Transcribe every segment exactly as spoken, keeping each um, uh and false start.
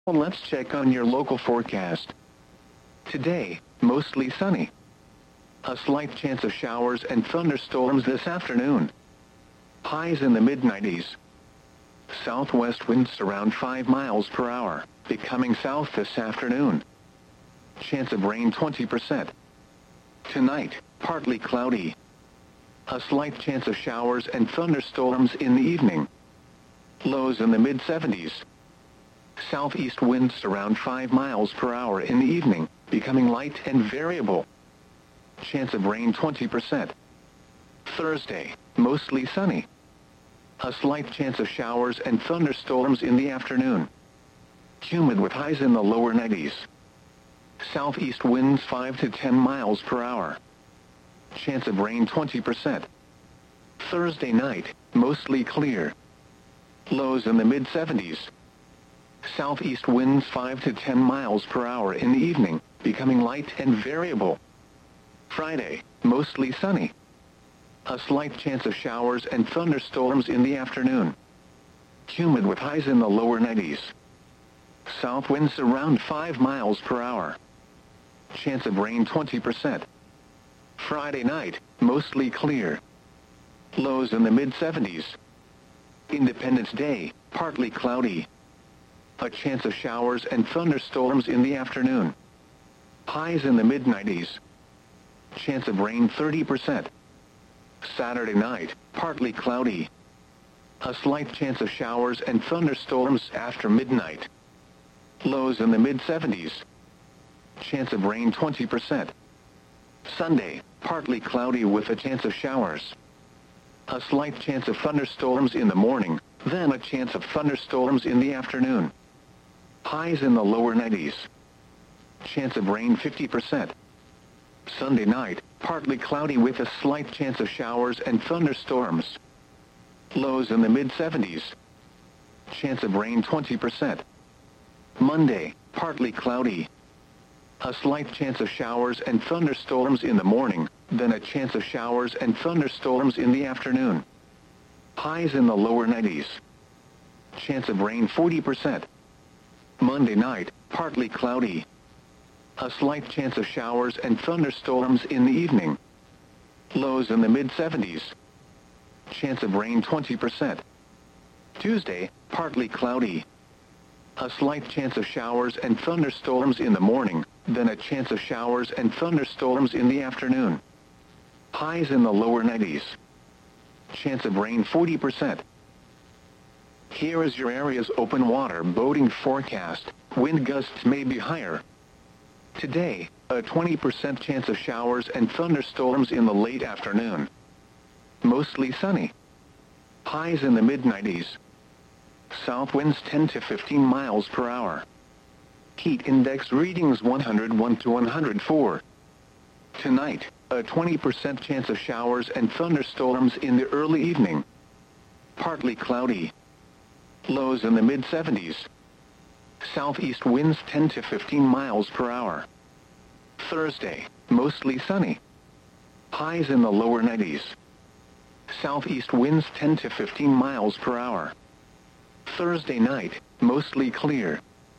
Let's check on your local forecast. Today, mostly sunny. A slight chance of showers and thunderstorms this afternoon. Highs in the mid nineties. Southwest winds around five miles per hour, becoming south this afternoon. Chance of rain twenty percent. Tonight, partly cloudy. A slight chance of showers and thunderstorms in the evening. Lows in the mid seventies. Southeast winds around five miles per hour in the evening, becoming light and variable. Chance of rain twenty percent. Thursday, mostly sunny. A slight chance of showers and thunderstorms in the afternoon. Humid with highs in the lower nineties. Southeast winds five to ten miles per hour. Chance of rain twenty percent. Thursday night, mostly clear. Lows in the mid seventies. Southeast winds five to ten miles per hour in the evening, becoming light and variable. Friday, mostly sunny. A slight chance of showers and thunderstorms in the afternoon. Humid with highs in the lower nineties. South winds around five miles per hour. Chance of rain twenty percent. Friday night, mostly clear. Lows in the mid seventies. Independence Day, partly cloudy. A chance of showers and thunderstorms in the afternoon. Highs in the mid nineties. Chance of rain thirty percent. Saturday night, partly cloudy. A slight chance of showers and thunderstorms after midnight. Lows in the mid seventies. Chance of rain twenty percent. Sunday, partly cloudy with a chance of showers. A slight chance of thunderstorms in the morning, then a chance of thunderstorms in the afternoon. Highs in the lower nineties. Chance of rain fifty percent. Sunday night, partly cloudy with a slight chance of showers and thunderstorms. Lows in the mid seventies. Chance of rain twenty percent. Monday, partly cloudy. A slight chance of showers and thunderstorms in the morning, then a chance of showers and thunderstorms in the afternoon. Highs in the lower nineties. Chance of rain forty percent. Monday night, partly cloudy. A slight chance of showers and thunderstorms in the evening. Lows in the mid seventies. Chance of rain twenty percent. Tuesday, partly cloudy. A slight chance of showers and thunderstorms in the morning, then a chance of showers and thunderstorms in the afternoon. Highs in the lower nineties. Chance of rain forty percent. Here is your area's open water boating forecast. Wind gusts may be higher. Today, a twenty percent chance of showers and thunderstorms in the late afternoon. Mostly sunny. Highs in the mid nineties. South winds ten to fifteen miles per hour. Heat index readings one hundred one to one hundred four. Tonight, a twenty percent chance of showers and thunderstorms in the early evening. Partly cloudy. Lows in the mid seventies. Southeast winds ten to fifteen miles per hour. Thursday, mostly sunny. Highs in the lower nineties. Southeast winds ten to fifteen miles per hour. Thursday night, mostly clear.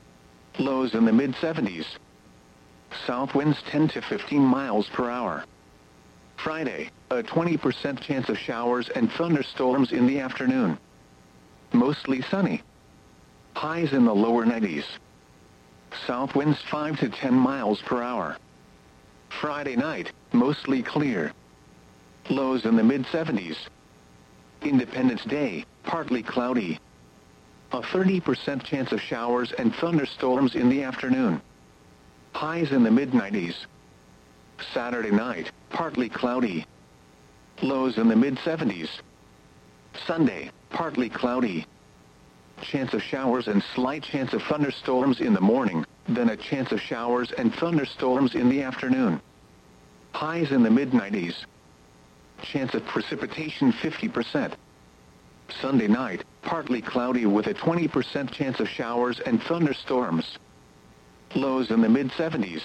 Lows in the mid seventies. South winds ten to fifteen miles per hour. Friday, a twenty percent chance of showers and thunderstorms in the afternoon. Mostly sunny. Highs in the lower nineties. South winds five to ten miles per hour. Friday night, mostly clear. Lows in the mid seventies. Independence Day, partly cloudy. A thirty percent chance of showers and thunderstorms in the afternoon. Highs in the mid nineties. Saturday night, partly cloudy. Lows in the mid seventies. Sunday, partly cloudy. Chance of showers and slight chance of thunderstorms in the morning, then a chance of showers and thunderstorms in the afternoon. Highs in the mid nineties. Chance of precipitation fifty percent. Sunday night, partly cloudy with a twenty percent chance of showers and thunderstorms. Lows in the mid seventies.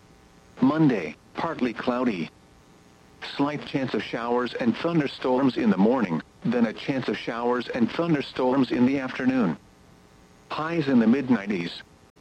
Monday, partly cloudy. Slight chance of showers and thunderstorms in the morning, then a chance of showers and thunderstorms in the afternoon. Highs in the mid nineties.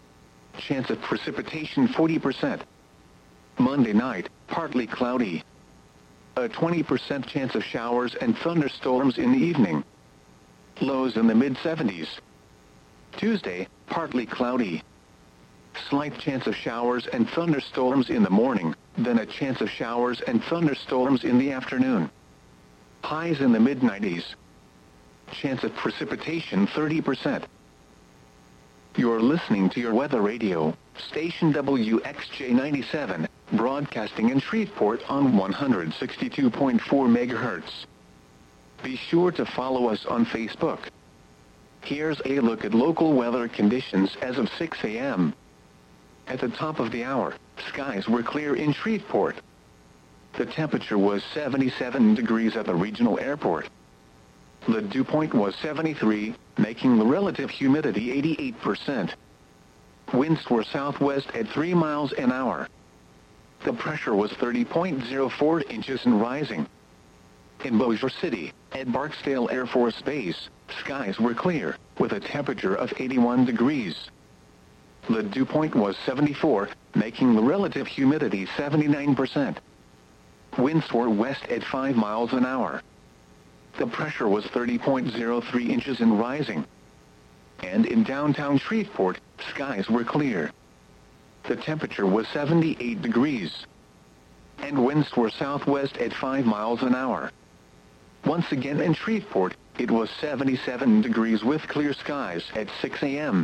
Chance of precipitation forty percent. Monday night, partly cloudy. A twenty percent chance of showers and thunderstorms in the evening. Lows in the mid seventies. Tuesday, partly cloudy. Slight chance of showers and thunderstorms in the morning, then a chance of showers and thunderstorms in the afternoon. Highs in the mid nineties. Chance of precipitation thirty percent. You're listening to your weather radio, station W X J ninety-seven, broadcasting in Shreveport on one hundred sixty-two point four megahertz. Be sure to follow us on Facebook. Here's a look at local weather conditions as of six a m At the top of the hour, skies were clear in Shreveport. The temperature was seventy-seven degrees at the regional airport. The dew point was seventy-three, making the relative humidity eighty-eight percent. Winds were southwest at three miles an hour. The pressure was thirty point zero four inches and rising. In Bossier City, at Barksdale Air Force Base, skies were clear, with a temperature of eighty-one degrees. The dew point was seventy-four, making the relative humidity seventy-nine percent. Winds were west at five miles an hour. The pressure was thirty point zero three inches and rising. And in downtown Shreveport, skies were clear. The temperature was seventy-eight degrees. And winds were southwest at five miles an hour. Once again in Shreveport, it was seventy-seven degrees with clear skies at six a m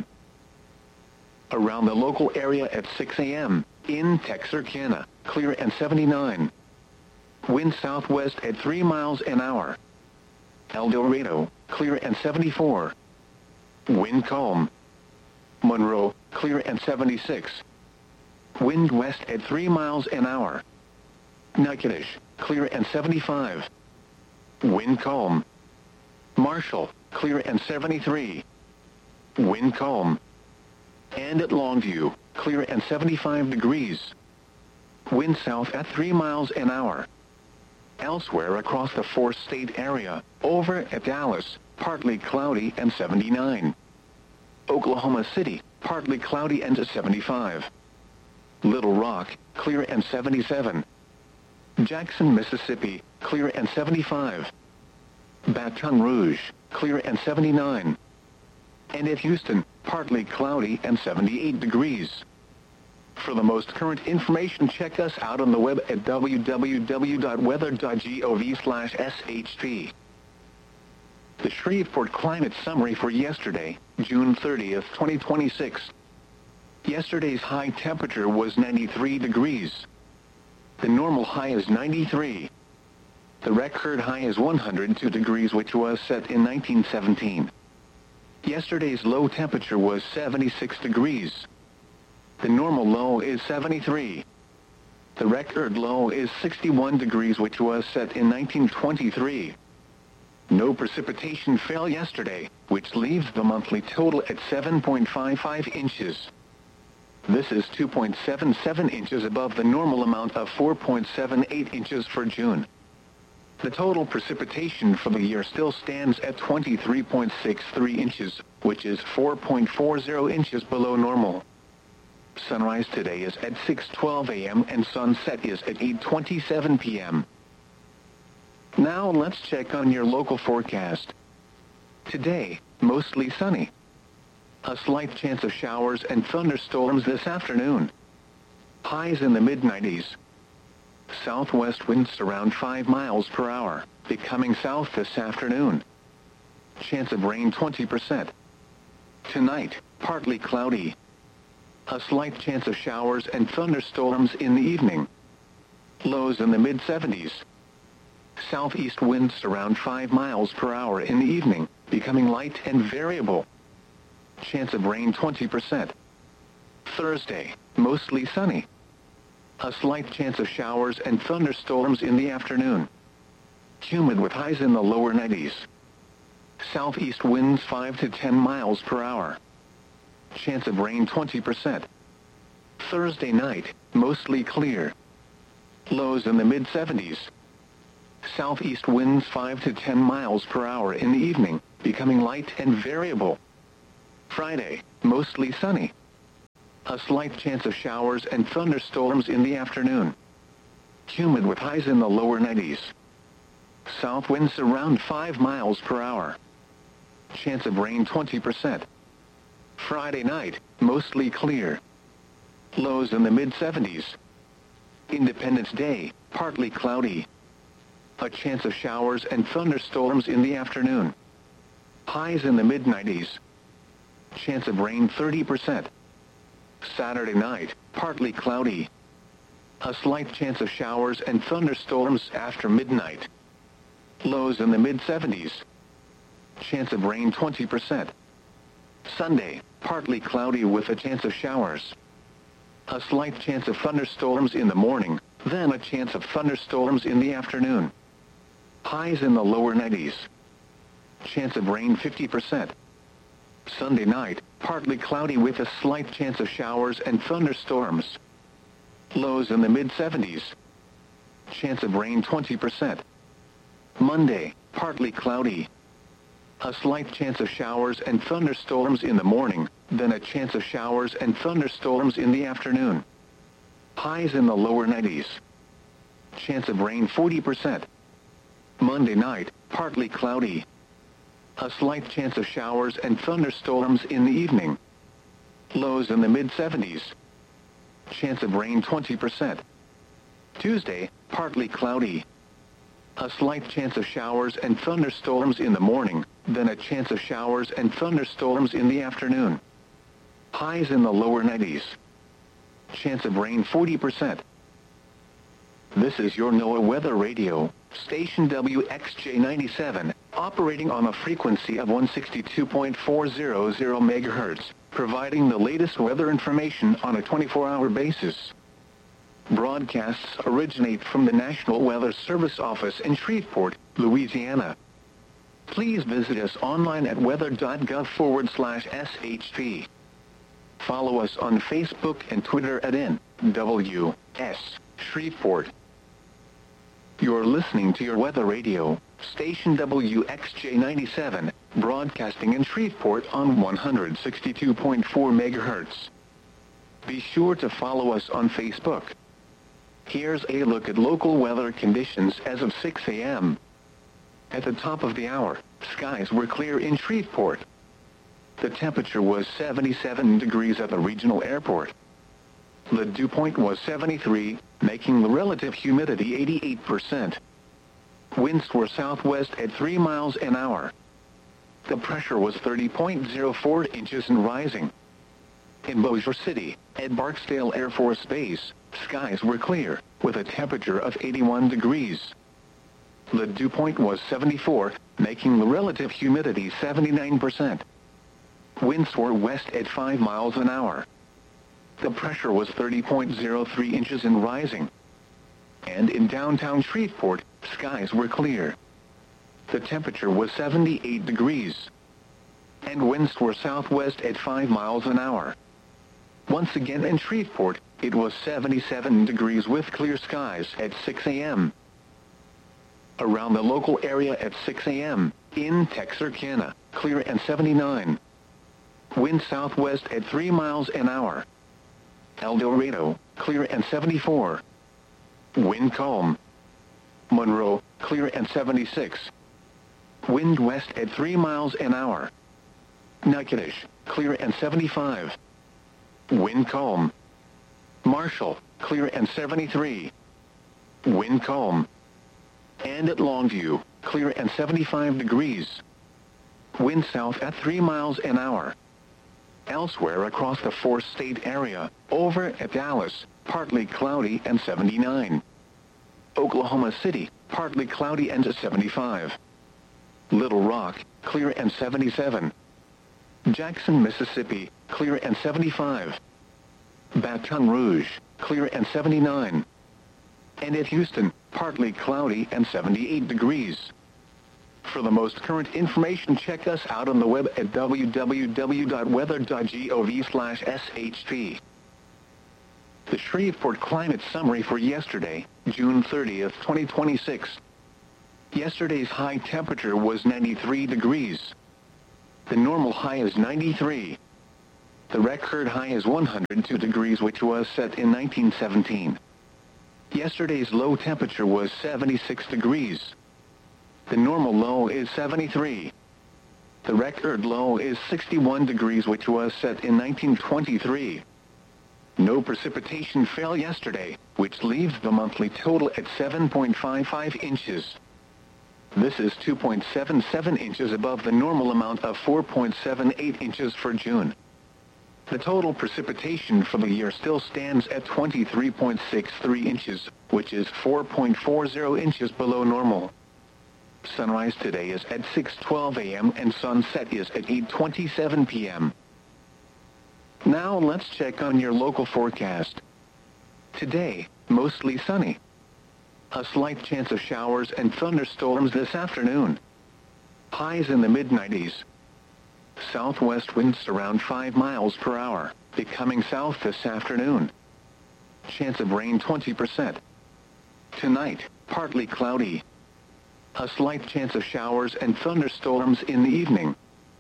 Around the local area at six a m, in Texarkana, clear and seventy-nine. Wind southwest at three miles an hour. El Dorado, clear and seventy-four. Wind calm. Monroe, clear and seventy-six. Wind west at three miles an hour. Natchitoches, clear and seventy-five. Wind calm. Marshall, clear and seventy-three. Wind calm. And at Longview, clear and seventy-five degrees. Wind south at three miles an hour. Elsewhere across the four-state area, over at Dallas, partly cloudy and seventy-nine. Oklahoma City, partly cloudy and seventy-five. Little Rock, clear and seventy-seven. Jackson, Mississippi, clear and seventy-five. Baton Rouge, clear and seventy-nine. And at Houston, partly cloudy and seventy-eight degrees. For the most current information, check us out on the web at w w w dot weather dot gov slash s h p. The Shreveport Climate Summary for yesterday, June thirtieth, twenty twenty-six. Yesterday's high temperature was ninety-three degrees. The normal high is ninety-three. The record high is one hundred two degrees, which was set in nineteen seventeen. Yesterday's low temperature was seventy-six degrees. The normal low is seventy-three. The record low is sixty-one degrees, which was set in nineteen twenty-three. No precipitation fell yesterday, which leaves the monthly total at seven point five five inches. This is two point seven seven inches above the normal amount of four point seven eight inches for June. The total precipitation for the year still stands at twenty-three point six three inches, which is four point four zero inches below normal. Sunrise today is at six twelve a m and sunset is at eight twenty-seven p m Now let's check on your local forecast. Today, mostly sunny. A slight chance of showers and thunderstorms this afternoon. Highs in the mid nineties. Southwest winds around five miles per hour, becoming south this afternoon. Chance of rain twenty percent. Tonight, partly cloudy. A slight chance of showers and thunderstorms in the evening. Lows in the mid seventies. Southeast winds around five miles per hour in the evening, becoming light and variable. Chance of rain twenty percent. Thursday, mostly sunny. A slight chance of showers and thunderstorms in the afternoon. Humid with highs in the lower nineties. Southeast winds five to ten miles per hour. Chance of rain twenty percent. Thursday night, mostly clear. Lows in the mid seventies. Southeast winds five to ten miles per hour in the evening, becoming light and variable. Friday, mostly sunny. A slight chance of showers and thunderstorms in the afternoon. Humid with highs in the lower nineties. South winds around five miles per hour. Chance of rain twenty percent. Friday night, mostly clear. Lows in the mid seventies. Independence Day, partly cloudy. A chance of showers and thunderstorms in the afternoon. Highs in the mid nineties. Chance of rain thirty percent. Saturday night, partly cloudy. A slight chance of showers and thunderstorms after midnight. Lows in the mid seventies. Chance of rain twenty percent. Sunday, partly cloudy with a chance of showers. A slight chance of thunderstorms in the morning, then a chance of thunderstorms in the afternoon. Highs in the lower nineties. Chance of rain fifty percent. Sunday night, partly cloudy with a slight chance of showers and thunderstorms. Lows in the mid seventies. Chance of rain twenty percent. Monday, partly cloudy. A slight chance of showers and thunderstorms in the morning, then a chance of showers and thunderstorms in the afternoon. Highs in the lower nineties. Chance of rain forty percent. Monday night, partly cloudy. A slight chance of showers and thunderstorms in the evening. Lows in the mid seventies. Chance of rain twenty percent. Tuesday, partly cloudy. A slight chance of showers and thunderstorms in the morning, then a chance of showers and thunderstorms in the afternoon. Highs in the lower nineties. Chance of rain forty percent. This is your NOAA Weather Radio, station W X J ninety-seven, operating on a frequency of one sixty-two point four zero zero megahertz, providing the latest weather information on a twenty-four hour basis. Broadcasts originate from the National Weather Service office in Shreveport, Louisiana. Please visit us online at weather.gov forward slash SHP. Follow us on Facebook and Twitter at N W S Shreveport. You're listening to your Weather Radio, station W X J ninety-seven, broadcasting in Shreveport on one sixty-two point four megahertz. Be sure to follow us on Facebook. Here's a look at local weather conditions as of six a m At the top of the hour, skies were clear in Shreveport. The temperature was seventy-seven degrees at the regional airport. The dew point was seventy-three, making the relative humidity eighty-eight percent. Winds were southwest at three miles an hour. The pressure was thirty point zero four inches and rising. In Bossier City, at Barksdale Air Force Base, skies were clear, with a temperature of eighty-one degrees. The dew point was seventy-four, making the relative humidity seventy-nine percent. Winds were west at five miles an hour. The pressure was thirty point zero three inches and rising. And in downtown Shreveport, skies were clear. The temperature was seventy-eight degrees. And winds were southwest at five miles an hour. Once again in Shreveport, it was seventy-seven degrees with clear skies at six a m Around the local area at six a m, in Texarkana, clear and seventy-nine. Wind southwest at three miles an hour. El Dorado, clear and seventy-four. Wind calm. Monroe, clear and seventy-six. Wind west at three miles an hour. Natchitoches, clear and seventy-five. Wind calm. Marshall, clear and seventy-three. Wind calm. And at Longview, clear and seventy-five degrees. Wind south at three miles an hour. Elsewhere across the four-state area, over at Dallas, partly cloudy and seventy-nine. Oklahoma City, partly cloudy and seventy-five. Little Rock, clear and seventy-seven. Jackson, Mississippi, clear and seventy-five. Baton Rouge, clear and seventy-nine. And at Houston, partly cloudy and seventy-eight degrees. For the most current information, check us out on the web at w w w dot weather dot gov slash S H P. The Shreveport Climate Summary for yesterday, June thirtieth, twenty twenty-six. Yesterday's high temperature was ninety-three degrees. The normal high is ninety-three. The record high is one hundred two degrees, which was set in nineteen seventeen. Yesterday's low temperature was seventy-six degrees. The normal low is seventy-three. The record low is sixty-one degrees, which was set in nineteen twenty-three. No precipitation fell yesterday, which leaves the monthly total at seven point five five inches. This is two point seven seven inches above the normal amount of four point seven eight inches for June. The total precipitation for the year still stands at twenty-three point six three inches, which is four point four zero inches below normal. Sunrise today is at six twelve a m and sunset is at eight twenty-seven p m Now let's check on your local forecast. Today, mostly sunny. A slight chance of showers and thunderstorms this afternoon. Highs in the mid nineties. Southwest winds around five miles per hour, becoming south this afternoon. Chance of rain twenty percent. Tonight, partly cloudy. A slight chance of showers and thunderstorms in the evening.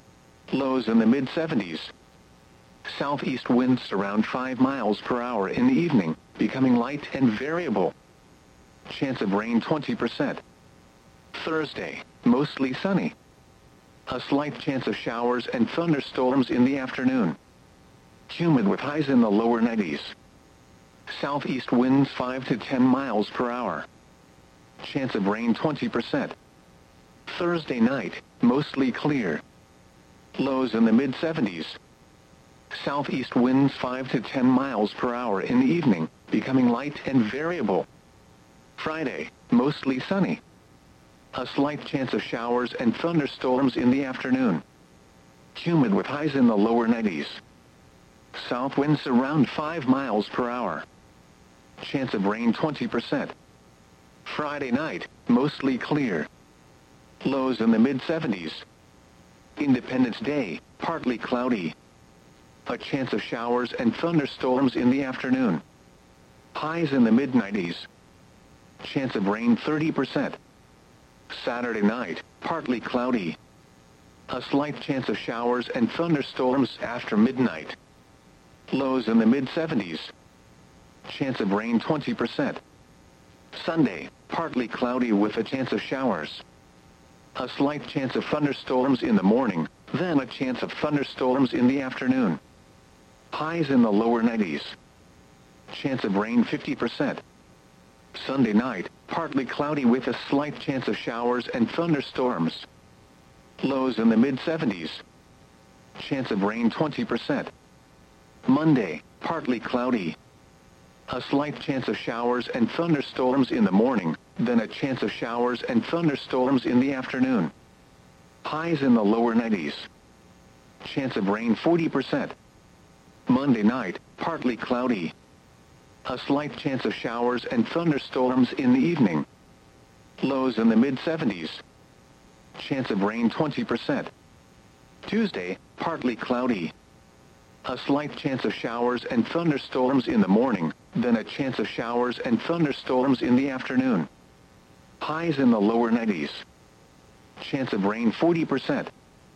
Lows in the mid seventies. Southeast winds around five miles per hour in the evening, becoming light and variable. Chance of rain twenty percent. Thursday, mostly sunny. A slight chance of showers and thunderstorms in the afternoon. Humid with highs in the lower nineties. Southeast winds five to ten miles per hour. Chance of rain twenty percent. Thursday night, mostly clear. Lows in the mid seventies. Southeast winds five to ten miles per hour in the evening, becoming light and variable. Friday, mostly sunny. A slight chance of showers and thunderstorms in the afternoon. Humid with highs in the lower nineties. South winds around five miles per hour. Chance of rain twenty percent. Friday night, mostly clear. Lows in the mid seventies. Independence Day, partly cloudy. A chance of showers and thunderstorms in the afternoon. Highs in the mid nineties. Chance of rain thirty percent. Saturday night, partly cloudy. A slight chance of showers and thunderstorms after midnight. Lows in the mid seventies. Chance of rain twenty percent. Sunday, partly cloudy with a chance of showers. A slight chance of thunderstorms in the morning, then a chance of thunderstorms in the afternoon. Highs in the lower nineties. Chance of rain fifty percent. Sunday night, partly cloudy with a slight chance of showers and thunderstorms. Lows in the mid seventies. Chance of rain twenty percent. Monday, partly cloudy. A slight chance of showers and thunderstorms in the morning, then a chance of showers and thunderstorms in the afternoon. Highs in the lower nineties. Chance of rain forty percent. Monday night, partly cloudy. A slight chance of showers and thunderstorms in the evening. Lows in the mid seventies. Chance of rain twenty percent. Tuesday, partly cloudy. A slight chance of showers and thunderstorms in the morning, then a chance of showers and thunderstorms in the afternoon. Highs in the lower nineties. Chance of rain forty percent.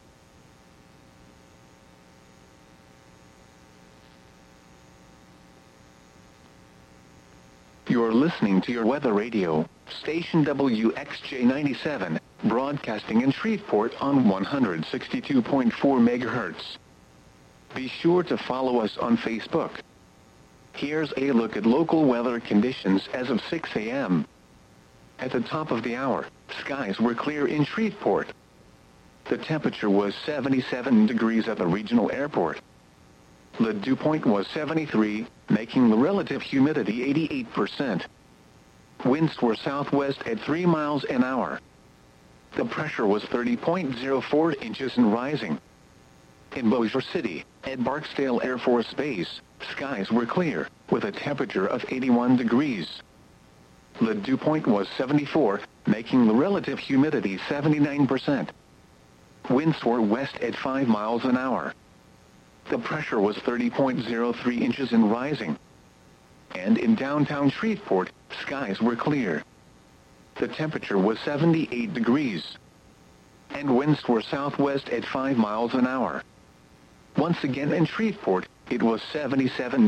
You're listening to your weather radio, station W X J ninety-seven, broadcasting in Shreveport on one hundred sixty-two point four megahertz. Be sure to follow us on Facebook. Here's a look at local weather conditions as of six a m At the top of the hour, skies were clear in Shreveport. The temperature was seventy-seven degrees at the regional airport. The dew point was seventy-three, making the relative humidity eighty-eight percent. Winds were southwest at three miles an hour. The pressure was thirty point zero four inches and rising. In Bossier City, at Barksdale Air Force Base, skies were clear, with a temperature of eighty-one degrees. The dew point was seventy-four, making the relative humidity seventy-nine percent. Winds were west at five miles an hour. The pressure was thirty point zero three inches and rising. And in downtown Shreveport, skies were clear. The temperature was seventy-eight degrees. And winds were southwest at five miles an hour. Once again in Shreveport, it was seventy-seven